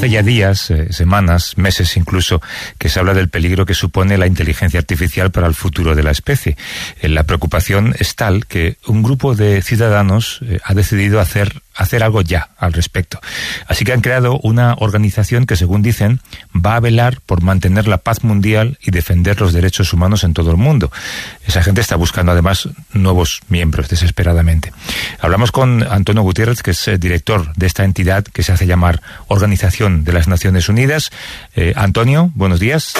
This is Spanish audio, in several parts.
Hace ya días, semanas, meses incluso, que se habla del peligro que supone la inteligencia artificial para el futuro de la especie. La preocupación es tal que un grupo de ciudadanos ha decidido hacer algo ya al respecto. Así que han creado una organización que, según dicen, va a velar por mantener la paz mundial y defender los derechos humanos en todo el mundo. Esa gente está buscando además nuevos miembros desesperadamente. Hablamos con Antonio Gutiérrez, que es director de esta entidad que se hace llamar Organización de las Naciones Unidas. Antonio, buenos días.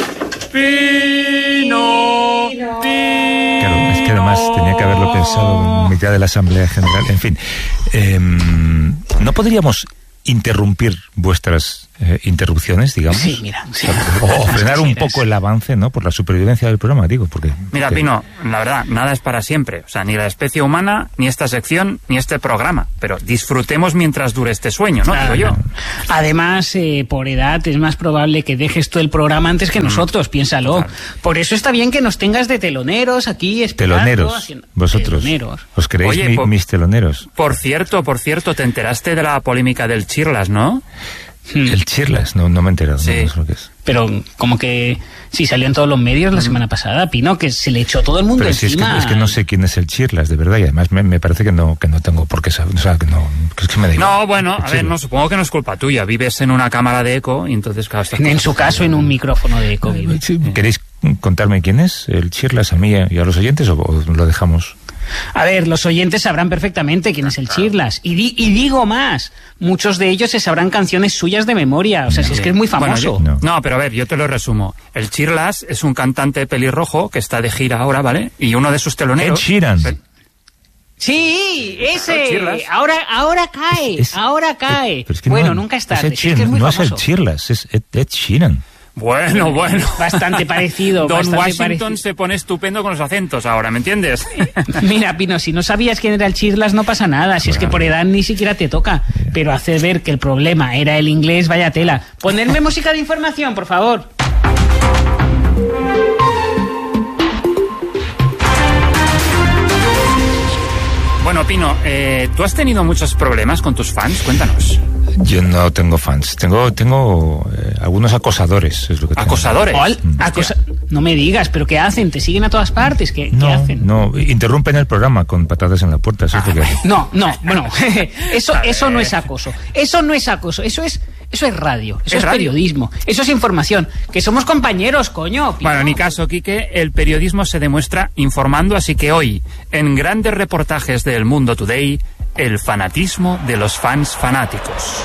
Pino. Claro, es que además tenía que haberlo pensado en mitad de la Asamblea General. En fin, ¿no podríamos interrumpir vuestras interrupciones, digamos? Sí, mira. Sí. O frenar un poco el avance, ¿no? Por la supervivencia del programa, digo, porque... Mira, Pino, la verdad, nada es para siempre. O sea, ni la especie humana, ni esta sección, ni este programa. Pero disfrutemos mientras dure este sueño, ¿no? Digo yo. Además, por edad, es más probable que dejes tú el programa antes que nosotros, piénsalo. Claro. Por eso está bien que nos tengas de teloneros aquí esperando. Teloneros, vosotros. Teloneros. ¿Os creéis mis teloneros? Por cierto, te enteraste de la polémica del Chirlas, ¿no? El Chirlas, no me he enterado. Sí. No sé lo que es. Pero como que sí salió en todos los medios la semana pasada, Pino, que se le echó todo el mundo pero encima. Si es que no sé quién es el Chirlas, de verdad, y además me parece que no tengo por qué saber, o sea, que es que me da igual. No, bueno, a ver, no, supongo que no es culpa tuya, vives en una cámara de eco y entonces claro, en su caso en un micrófono de eco. ¿Queréis contarme quién es el Chirlas a mí y a los oyentes o lo dejamos? A ver, los oyentes sabrán perfectamente quién es el Chirlas. Y digo más, muchos de ellos se sabrán canciones suyas de memoria. O sea, si es que es muy famoso. Bueno, no, pero a ver, yo te lo resumo. El Chirlas es un cantante pelirrojo que está de gira ahora, ¿vale? Y uno de sus teloneros... Ed Sheeran. Sí, ese. Ahora cae. Pero es que bueno, nunca es tarde. Es que es muy famoso. Es el Chirlas, es Ed Sheeran. Bueno. Bastante parecido. Don Washington se pone estupendo con los acentos ahora, ¿me entiendes? Mira, Pino, si no sabías quién era el Chirlas no pasa nada, si es que por edad ni siquiera te toca. Pero hacer ver que el problema era el inglés, vaya tela. Ponerme música de información, por favor. Bueno, Pino, ¿tú has tenido muchos problemas con tus fans? Cuéntanos. Yo no tengo fans, tengo algunos acosadores, es lo que tengo. ¿Acosadores? No me digas, ¿pero qué hacen? ¿Te siguen a todas partes? ¿Qué hacen? No, interrumpen el programa con patadas en la puerta, eso es lo que hacen. No, bueno, eso no es acoso, eso es radio, eso es periodismo, eso es información, que somos compañeros, coño. Pino. Bueno, en mi caso, Quique, el periodismo se demuestra informando, así que hoy, en grandes reportajes de El Mundo Today, el fanatismo de los fans fanáticos.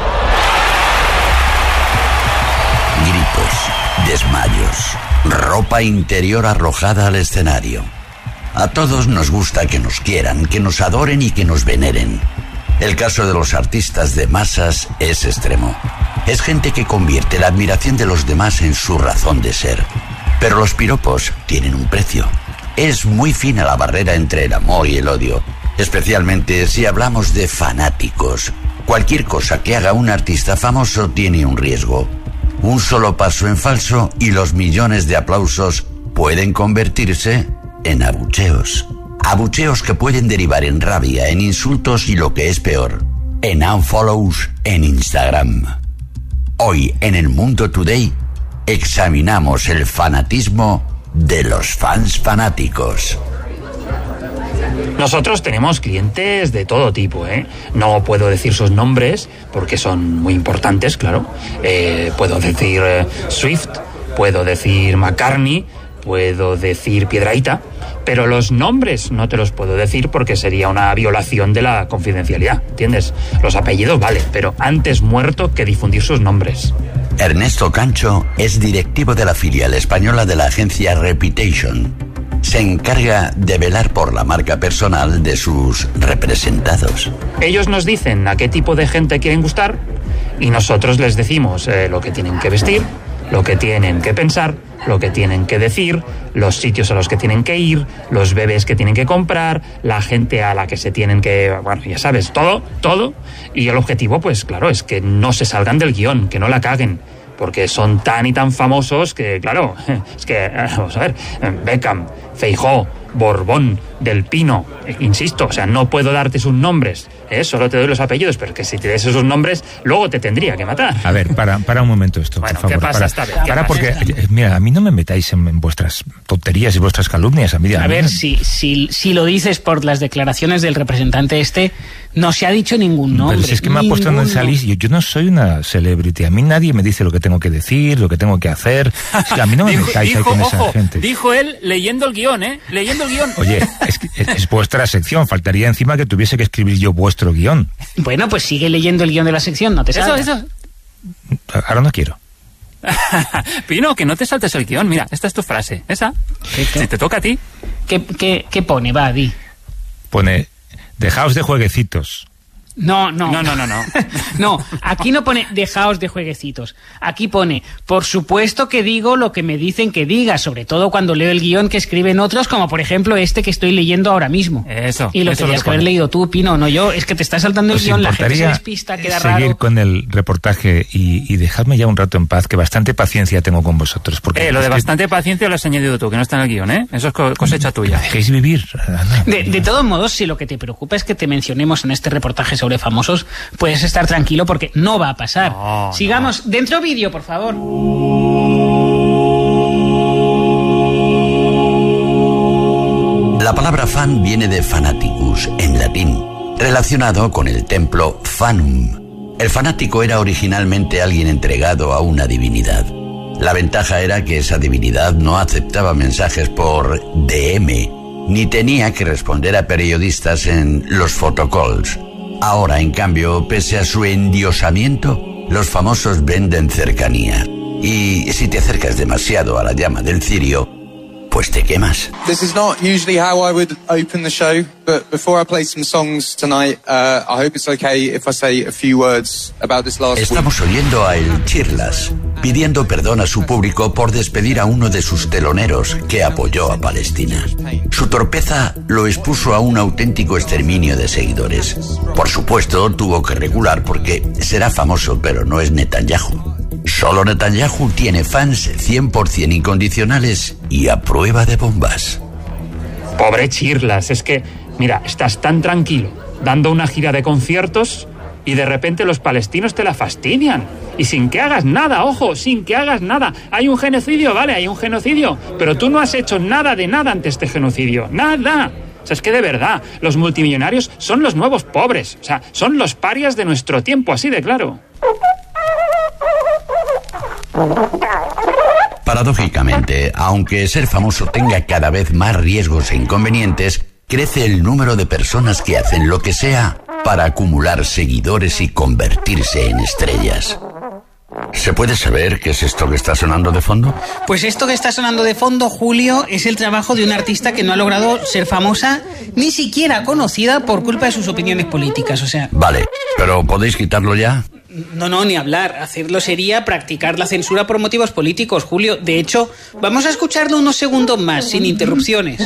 Gritos, desmayos, ropa interior arrojada al escenario. A todos nos gusta que nos quieran, que nos adoren y que nos veneren. El caso de los artistas de masas es extremo. Es gente que convierte la admiración de los demás en su razón de ser. Pero los piropos tienen un precio. Es muy fina la barrera entre el amor y el odio, especialmente si hablamos de fanáticos. Cualquier cosa que haga un artista famoso tiene un riesgo. Un solo paso en falso y los millones de aplausos pueden convertirse en abucheos. Abucheos que pueden derivar en rabia, en insultos y, lo que es peor, en unfollows en Instagram. Hoy en El Mundo Today examinamos el fanatismo de los fans fanáticos. Nosotros tenemos clientes de todo tipo, ¿eh? No puedo decir sus nombres porque son muy importantes, claro. Puedo decir Swift, puedo decir McCartney, puedo decir Piedrahita, pero los nombres no te los puedo decir porque sería una violación de la confidencialidad, ¿entiendes? Los apellidos vale, pero antes muerto que difundir sus nombres. Ernesto Cancho es directivo de la filial española de la agencia Reputation. Se encarga de velar por la marca personal de sus representados. Ellos nos dicen a qué tipo de gente quieren gustar y nosotros les decimos lo que tienen que vestir, lo que tienen que pensar, lo que tienen que decir, los sitios a los que tienen que ir, los bebés que tienen que comprar, la gente a la que se tienen que... Bueno, ya sabes, todo. Y el objetivo, pues claro, es que no se salgan del guión, que no la caguen. Porque son tan y tan famosos que, claro, es que, vamos a ver, Beckham, Feijóo, Borbón, Del Pino, insisto, o sea, no puedo darte sus nombres solo te doy los apellidos, pero que si te des esos nombres, luego te tendría que matar. A ver, para un momento esto, bueno, por favor. ¿qué pasa esta vez? Porque, mira, a mí no me metáis en vuestras tonterías y vuestras calumnias. A ver, si lo dices por las declaraciones del representante no se ha dicho ningún nombre. Pero si es que me ha puesto en esa lista. Yo no soy una celebrity. A mí nadie me dice lo que tengo que decir, lo que tengo que hacer. Es que a mí no me metáis ahí con esa gente. Dijo él leyendo el guión, Leyendo el guión. Oye, es vuestra sección. Faltaría encima que tuviese que escribir yo vuestro guión. Bueno, pues sigue leyendo el guión de la sección, no te salgas. Eso. Ahora no quiero. Pino, que no te saltes el guión. Mira, esta es tu frase. Esa. Perfecto. Si te toca a ti. ¿Qué pone? Va, di. Pone, dejaos de jueguecitos. No. No, aquí no pone dejaos de jueguecitos. Aquí pone, por supuesto que digo lo que me dicen que diga, sobre todo cuando leo el guión que escriben otros, como por ejemplo este que estoy leyendo ahora mismo. Eso. Y lo tenías que haber leído tú, Pino, no yo. Es que te está saltando el guión, la gente se despista, queda raro. Seguir con el reportaje y dejadme ya un rato en paz, que bastante paciencia tengo con vosotros. Porque lo de bastante paciencia lo has añadido tú, que no está en el guión, Eso es cosecha tuya. Dejéis vivir. De todos modos, si lo que te preocupa es que te mencionemos en este reportaje sobre famosos, puedes estar tranquilo porque no va a pasar. Sigamos. Dentro vídeo, por favor. La palabra fan viene de fanaticus, en latín, relacionado con el templo Fanum. El fanático era originalmente alguien entregado a una divinidad. La ventaja era que esa divinidad no aceptaba mensajes por DM, ni tenía que responder a periodistas en los photocalls. Ahora, en cambio, pese a su endiosamiento, los famosos venden cercanía. Y si te acercas demasiado a la llama del cirio, pues te quemas. This is not usually how I would open the show, but before I play some songs tonight, I hope it's okay if I say a few words about this last week. Estamos oyendo a El Chirlas pidiendo perdón a su público por despedir a uno de sus teloneros que apoyó a Palestina. Su torpeza lo expuso a un auténtico exterminio de seguidores. Por supuesto, tuvo que regular porque será famoso, pero no es Netanyahu. Solo Netanyahu tiene fans 100% incondicionales y a prueba de bombas. Pobre Chirlas, es que, mira, estás tan tranquilo, dando una gira de conciertos y de repente los palestinos te la fastidian. Y sin que hagas nada, ojo, sin que hagas nada. Hay un genocidio, vale, hay un genocidio, pero tú no has hecho nada de nada ante este genocidio, nada. O sea, es que de verdad, los multimillonarios son los nuevos pobres, o sea, son los parias de nuestro tiempo, así de claro. Paradójicamente, aunque ser famoso tenga cada vez más riesgos e inconvenientes, crece el número de personas que hacen lo que sea para acumular seguidores y convertirse en estrellas. ¿Se puede saber qué es esto que está sonando de fondo? Pues esto que está sonando de fondo, Julio, es el trabajo de una artista que no ha logrado ser famosa, ni siquiera conocida por culpa de sus opiniones políticas, o sea... Vale, pero ¿podéis quitarlo ya? No, ni hablar. Hacerlo sería practicar la censura por motivos políticos, Julio. De hecho, vamos a escucharlo unos segundos más, sin interrupciones.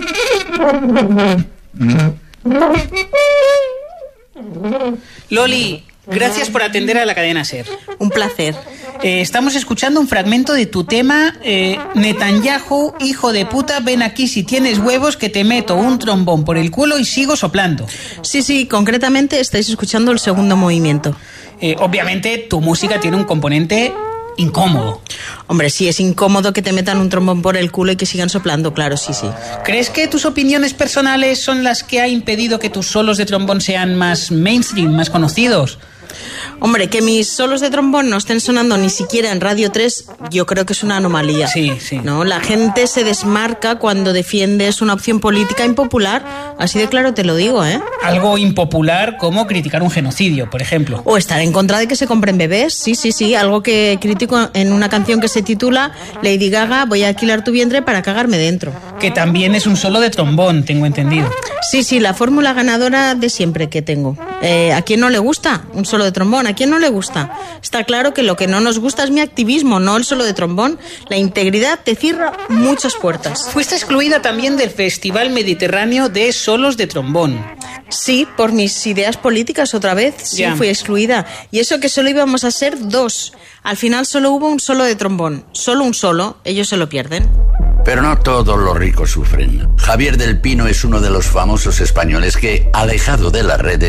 Loli, gracias por atender a la cadena SER. Un placer. Estamos escuchando un fragmento de tu tema, Netanyahu, hijo de puta, ven aquí si tienes huevos que te meto un trombón por el culo y sigo soplando. Sí, concretamente estáis escuchando el segundo movimiento. Obviamente tu música tiene un componente incómodo. Hombre, sí, es incómodo que te metan un trombón por el culo y que sigan soplando, claro, sí. ¿Crees que tus opiniones personales son las que ha impedido que tus solos de trombón sean más mainstream, más conocidos? Hombre, que mis solos de trombón no estén sonando ni siquiera en Radio 3, yo creo que es una anomalía. Sí. ¿No? La gente se desmarca cuando defiendes una opción política impopular, así de claro te lo digo, ¿eh? Algo impopular como criticar un genocidio, por ejemplo. O estar en contra de que se compren bebés, sí, algo que critico en una canción que se titula Lady Gaga, voy a alquilar tu vientre para cagarme dentro. Que también es un solo de trombón, tengo entendido. Sí, la fórmula ganadora de siempre que tengo. ¿A quién no le gusta un solo de trombón? ¿A quién no le gusta? Está claro que lo que no nos gusta es mi activismo, no el solo de trombón. La integridad te cierra muchas puertas. Fuiste excluida también del Festival Mediterráneo de Solos de Trombón. Sí, por mis ideas políticas otra vez. Sí, fui excluida. Y eso que solo íbamos a ser 2. Al final solo hubo un solo de trombón. Solo un solo. Ellos se lo pierden. Pero no todos los ricos sufren. Javier del Pino es uno de los famosos españoles que, alejado de las redes,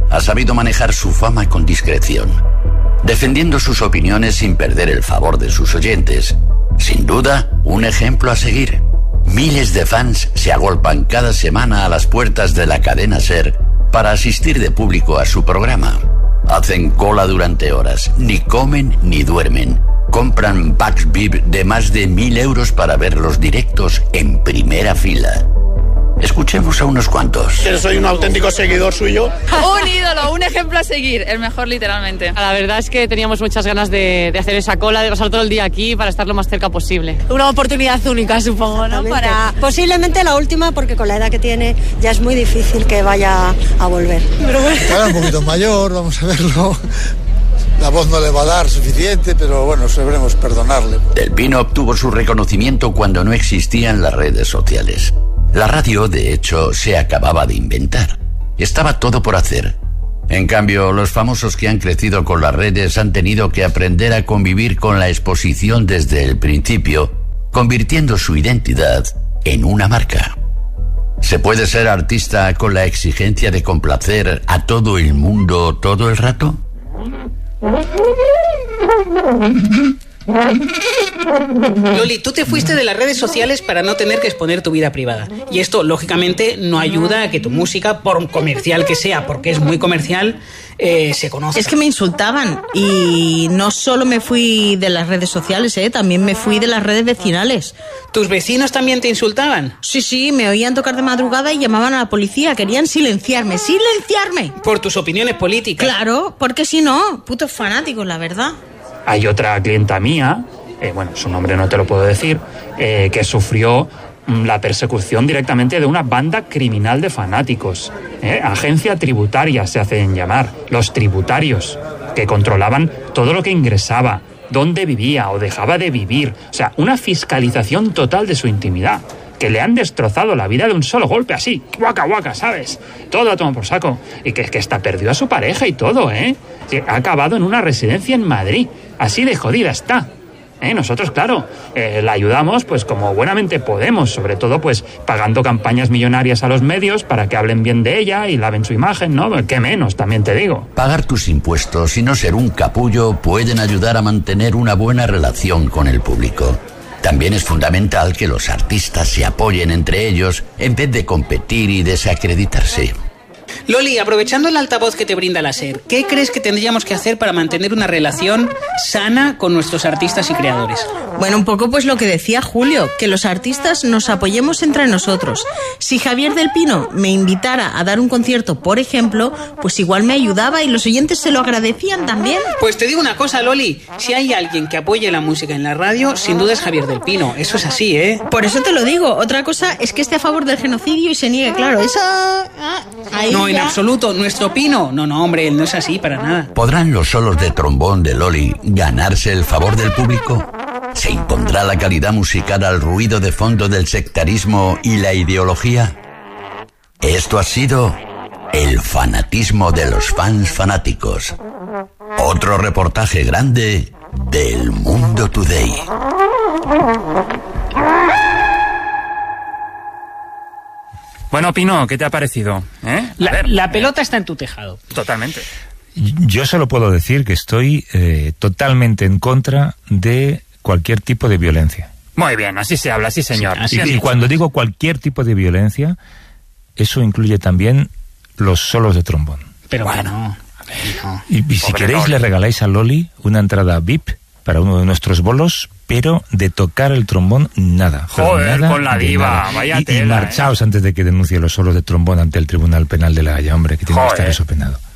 ha sabido manejar su fama con discreción, defendiendo sus opiniones sin perder el favor de sus oyentes. Sin duda, un ejemplo a seguir. Miles de fans se agolpan cada semana a las puertas de la cadena SER para asistir de público a su programa. Hacen cola durante horas, ni comen ni duermen. Compran packs VIP de más de 1.000 euros para ver los directos en primera fila. Escuchemos a unos cuantos. Yo soy un auténtico seguidor suyo. Un ídolo, un ejemplo a seguir, el mejor literalmente. La verdad es que teníamos muchas ganas de hacer esa cola, de pasar todo el día aquí para estar lo más cerca posible. Una oportunidad única, supongo, ¿no? Posiblemente la última, porque con la edad que tiene ya es muy difícil que vaya a volver. Pero bueno. Está un poquito mayor, vamos a verlo. La voz no le va a dar suficiente, pero bueno, sabremos perdonarle. Del Pino obtuvo su reconocimiento cuando no existían las redes sociales. La radio, de hecho, se acababa de inventar. Estaba todo por hacer. En cambio, los famosos que han crecido con las redes han tenido que aprender a convivir con la exposición desde el principio, convirtiendo su identidad en una marca. ¿Se puede ser artista con la exigencia de complacer a todo el mundo todo el rato? Loli, tú te fuiste de las redes sociales para no tener que exponer tu vida privada. Y esto, lógicamente, no ayuda a que tu música, por comercial que sea, porque es muy comercial, se conozca. Es que me insultaban. Y no solo me fui de las redes sociales, también me fui de las redes vecinales. ¿Tus vecinos también te insultaban? Sí, me oían tocar de madrugada y llamaban a la policía. Querían silenciarme. Por tus opiniones políticas. Claro, porque si no, putos fanáticos, la verdad. Hay otra clienta mía, su nombre no te lo puedo decir, que sufrió la persecución directamente de una banda criminal de fanáticos. Agencia tributaria se hacen llamar, los tributarios, que controlaban todo lo que ingresaba, dónde vivía o dejaba de vivir. O sea, una fiscalización total de su intimidad, que le han destrozado la vida de un solo golpe, así, guaca, ¿sabes? Todo a tomar por saco. Y que hasta perdió a su pareja y todo, Que ha acabado en una residencia en Madrid. Así de jodida está. Nosotros, claro, la ayudamos pues como buenamente podemos, sobre todo pues pagando campañas millonarias a los medios para que hablen bien de ella y laven su imagen, ¿no? ¿Qué menos, también te digo? Pagar tus impuestos y no ser un capullo pueden ayudar a mantener una buena relación con el público. También es fundamental que los artistas se apoyen entre ellos en vez de competir y desacreditarse. Loli, aprovechando el altavoz que te brinda la SER, ¿qué crees que tendríamos que hacer para mantener una relación sana con nuestros artistas y creadores? Bueno, un poco pues lo que decía Julio, que los artistas nos apoyemos entre nosotros. Si Javier del Pino me invitara a dar un concierto, por ejemplo, pues igual me ayudaba y los oyentes se lo agradecían también. Pues te digo una cosa, Loli, si hay alguien que apoye la música en la radio, sin duda es Javier del Pino. Eso es así, Por eso te lo digo. Otra cosa es que esté a favor del genocidio y se niegue, claro. Eso... No, en absoluto. ¿Nuestro Pino? No, hombre, él no es así para nada. ¿Podrán los solos de trombón de Loli ganarse el favor del público? ¿Se impondrá la calidad musical al ruido de fondo del sectarismo y la ideología? Esto ha sido el fanatismo de los fans fanáticos. Otro reportaje grande del Mundo Today. Bueno, Pino, ¿qué te ha parecido? La pelota está en tu tejado. Totalmente. Yo solo puedo decir que estoy totalmente en contra de cualquier tipo de violencia. Muy bien, así se habla, sí señor. Sí, y cuando digo cualquier tipo de violencia, eso incluye también los solos de trombón. Pero bueno, no. Y si queréis le regaláis a Loli una entrada VIP para uno de nuestros bolos, pero de tocar el trombón nada. Joder, nada, con la diva, nada. vaya Y tela. marchaos antes de que denuncie los solos de trombón ante el Tribunal Penal de La Haya, hombre, que tiene que estar eso penado.